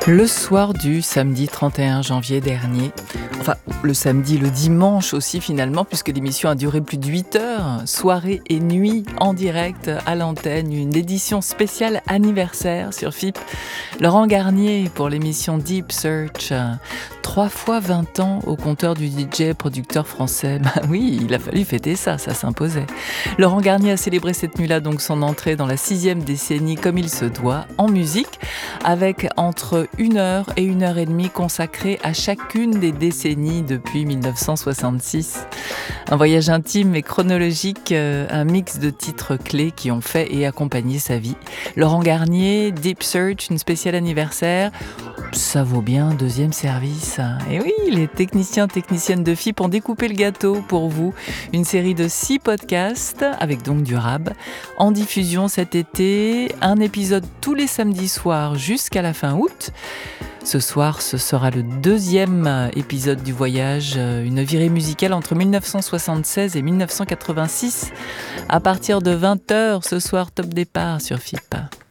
Le soir du samedi 31 janvier dernier, enfin le samedi, le dimanche aussi finalement, puisque l'émission a duré plus de 8 heures, soirée et nuit en direct à l'antenne, une édition spéciale anniversaire sur FIP. Laurent Garnier pour l'émission Deep Search, 3 fois 20 ans au compteur du DJ producteur français. Oui, il a fallu fêter ça s'imposait. Laurent Garnier a célébré cette nuit-là donc son entrée dans la 6e décennie comme il se doit, en musique, avec entre 1 heure et 1 heure et demie consacrées à chacune des décennies depuis 1966. Un voyage intime et chronologique, un mix de titres clés qui ont fait et accompagné sa vie. Laurent Garnier, Deep Search, une spéciale anniversaire, ça vaut bien un deuxième service. Et oui, les techniciennes de FIP ont découpé le gâteau pour vous. Une série de 6 podcasts, avec donc du rap, en diffusion cet été. Un épisode tous les samedis soirs jusqu'à la fin août. Ce soir, ce sera le 2e épisode du voyage, une virée musicale entre 1976 et 1986. À partir de 20h ce soir, top départ sur FIP.